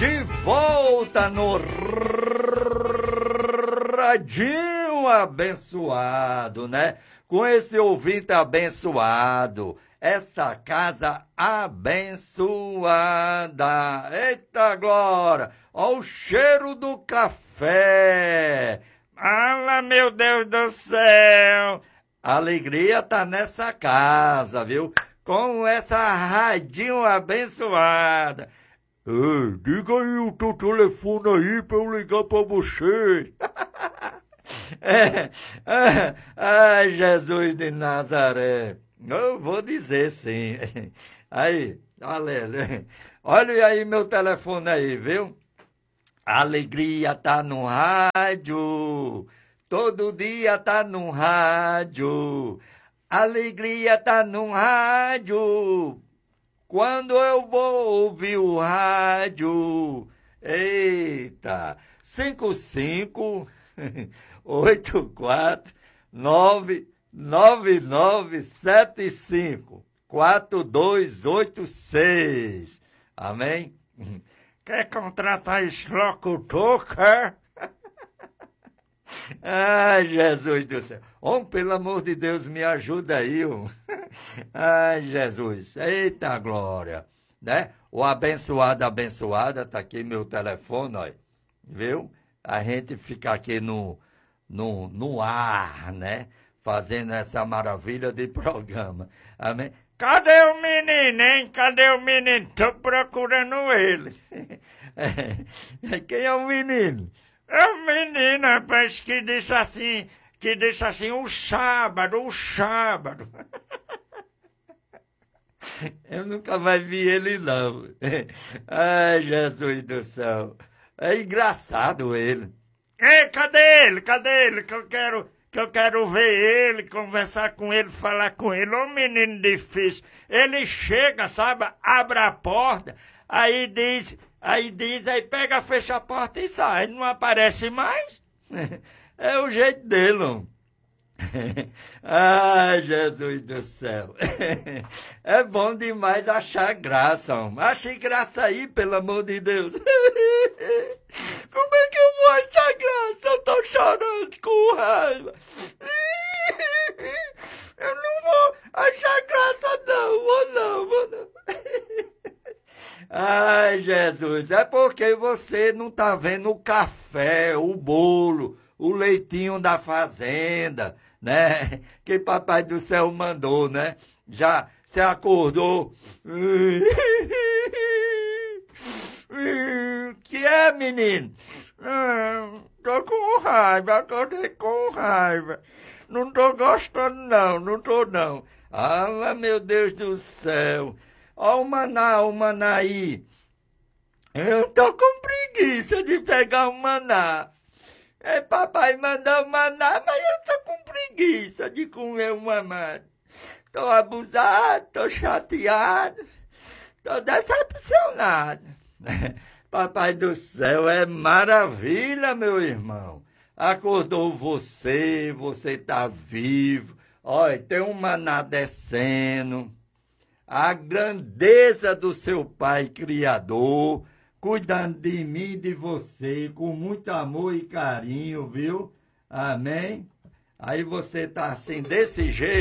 De volta no Radinho Abençoado, né? Com esse ouvinte abençoado, essa casa abençoada. Eita glória! Ó o cheiro do café. Fala, meu Deus do céu! A alegria tá nessa casa, viu? Com essa radinho abençoada. Ei, diga aí o teu telefone aí pra eu ligar pra você. Ai, Jesus de Nazaré. Eu vou dizer sim. Aí, aleluia. Olha aí meu telefone aí, viu? A alegria tá no rádio. Todo dia tá no rádio. Alegria tá no rádio. Quando eu vou ouvir o rádio, eita, 55-84-9975-4286. Amém? Quer contratar esse locutor, quer? Ai, Jesus do céu. Homem, pelo amor de Deus, me ajuda aí, homem. Ai, Jesus. Eita glória. Né? O abençoado, abençoada, tá aqui meu telefone, ó. Viu? A gente fica aqui no ar, né? Fazendo essa maravilha de programa. Amém? Cadê o menino, hein? Cadê o menino? Tô procurando ele. Quem é o menino? É o menino, rapaz, que disse assim, o sábado. Eu nunca mais vi ele, não. Ai, Jesus do céu. É engraçado ele. Ei, cadê ele? Que eu quero ver ele, conversar com ele, falar com ele. Ô menino difícil. Ele chega, sabe, abre a porta, aí pega, fecha a porta e sai. Não aparece mais. É o jeito dele, homem. Ai, Jesus do céu. É bom demais achar graça, homem. Ache graça aí, pelo amor de Deus. Como é que eu vou achar graça? Eu tô chorando com raiva. Eu não vou achar graça, não. Vou não. Ai, Jesus, é porque você não tá vendo o café, o bolo, o leitinho da fazenda, né? Que Papai do Céu mandou, né? Já se acordou. Que é, menino? Tô com raiva, acordei com raiva. Não tô gostando, não tô, não. Ah, meu Deus do céu. Ó o maná aí. Eu tô com preguiça de pegar o maná. Papai mandou maná, mas eu tô com preguiça de comer o maná. Tô abusado, tô chateado, tô decepcionado. Papai do céu, é maravilha, meu irmão. Acordou você tá vivo. Olha, tem um maná descendo. A grandeza do seu Pai Criador, cuidando de mim e de você, com muito amor e carinho, viu? Amém? Aí você tá assim, desse jeito.